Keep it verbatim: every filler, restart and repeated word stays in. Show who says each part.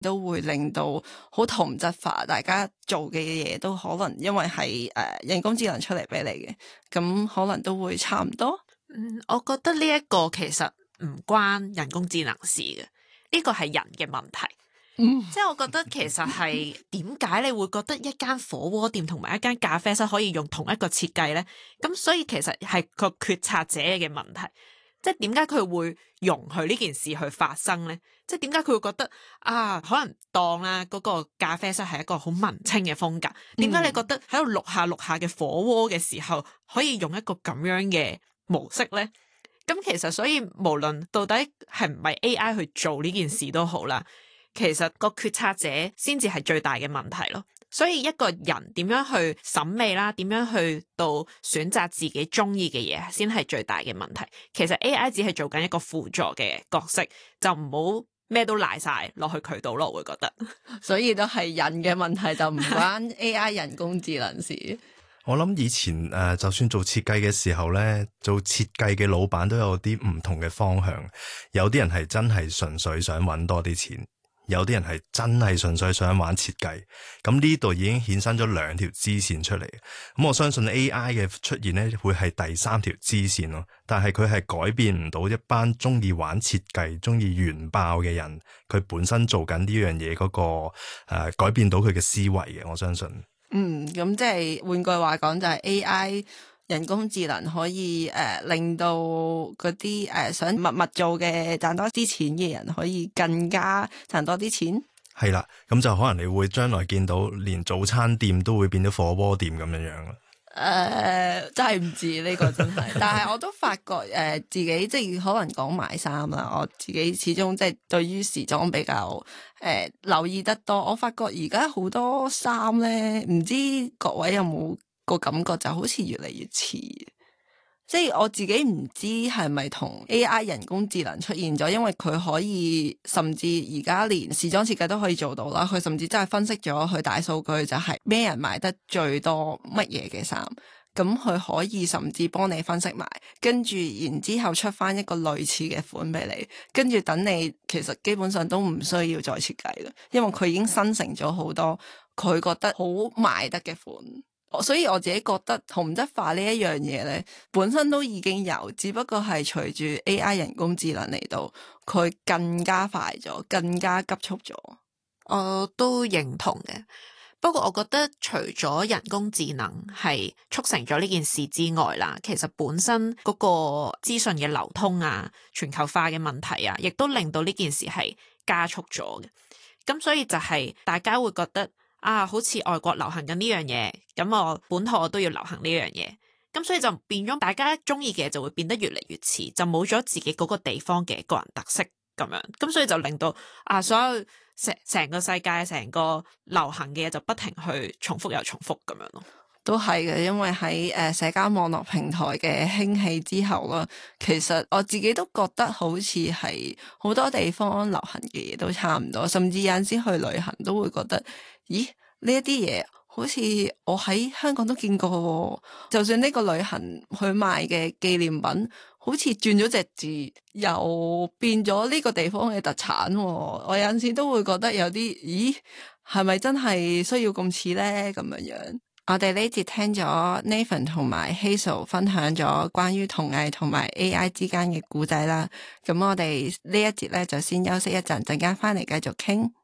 Speaker 1: 都會令到好同質化，大家做嘅嘢都可能因為係誒、呃、人工智能出嚟俾你嘅，咁可能都會差唔多。
Speaker 2: 嗯，我覺得呢一個其實唔關人工智能事嘅，呢個係人嘅問題。嗯，即係我覺得其實係點解你會覺得一間火鍋店同埋一間咖啡室可以用同一個設計呢？咁所以其實係個決策者嘅問題。即係點解佢會容許呢件事去發生呢？即係點解佢會覺得啊，可能當啦嗰個咖啡室係一個好文青嘅風格，點解你覺得喺度錄下錄下嘅火鍋嘅時候可以用一個咁樣嘅模式呢？咁其實所以無論到底係唔係 A I 去做呢件事都好啦，其實個決策者先至係最大嘅問題咯。所以一個人點樣去審美啦，點樣去到選擇自己中意嘅嘢，先係最大嘅問題。其實 A I 只係做緊一個輔助嘅角色，就唔好咩都賴晒落去佢度咯。我會覺得，
Speaker 1: 所以都係人嘅問題，就唔關 A I 人工智能事。
Speaker 3: 我諗以前誒、呃，就算做設計嘅時候咧，做設計嘅老闆都有啲唔同嘅方向。有啲人係真係純粹想搵多啲錢。有啲人係真係純粹想玩設計，咁呢度已經衍生咗兩條支線出嚟。咁我相信 A I 嘅出現呢，會係第三條支線咯。但係佢係改變唔到一班中意玩設計、中意炫爆嘅人，佢本身做緊呢樣嘢嗰個誒、呃，改變到佢嘅思維嘅。我相信。嗯，
Speaker 1: 咁即係換句話講，就係 A I。人工智能可以誒、呃、令到嗰啲誒想默默做嘅賺多啲錢嘅人可以更加賺多啲錢。
Speaker 3: 係啦，咁就可能你會將來見到連早餐店都會變咗火鍋店咁樣樣啦。
Speaker 1: 誒、呃，真係唔知呢、呢個真係，但係我都發覺誒、呃、自己即係可能講買衫啦，我自己始終即係對於時裝比較誒、呃、留意得多。我發覺而家好多衫咧，唔知各位有冇個感覺就好似越嚟越似，即係我自己唔知係咪同 A I 人工智能出現咗，因為佢可以甚至而家連時裝設計都可以做到啦。佢甚至真係分析咗佢大數據，就係咩人買得最多乜嘢嘅衫，咁佢可以甚至幫你分析埋，跟住然之後出翻一個類似嘅款俾你，跟住等你其實基本上都唔需要再設計啦，因為佢已經生成咗好多佢覺得好賣得嘅款。所以我自己覺得同質化呢一樣嘢咧，本身都已經有，只不過係隨住 A I 人工智能嚟到，佢更加快咗，更加急速咗。
Speaker 2: 我都認同嘅。不過我覺得除咗人工智能係促成咗呢件事之外啦，其實本身嗰個資訊嘅流通啊、全球化嘅問題啊，亦都令到呢件事係加速咗嘅。咁所以就係大家會覺得啊，好似外國流行緊呢樣嘢，咁我本土我都要流行呢樣嘢，咁所以就變咗大家中意嘅就會變得越嚟越似，就冇咗自己嗰個地方嘅個人特色咁樣，咁所以就令到啊所有成成個世界成個流行嘅嘢就不停去重複又重複咁樣咯。
Speaker 1: 都係嘅，因為喺誒、呃、社交網絡平台嘅興起之後啦，其實我自己都覺得好似係好多地方流行嘅嘢都差唔多，甚至有陣時去旅行都會覺得，咦，呢一啲嘢好似我喺香港都見過喎。就算呢個旅行去賣嘅紀念品，好似轉咗隻字，又變咗呢個地方嘅特產喎。我有陣時都會覺得有啲，咦，係咪真係需要咁似呢？咁樣樣。我哋呢節聽咗 Nathan 同埋 Hazel 分享咗關於童藝同埋 A I 之間嘅故仔啦，咁我哋呢一節咧就先休息一陣，陣間翻嚟繼續傾。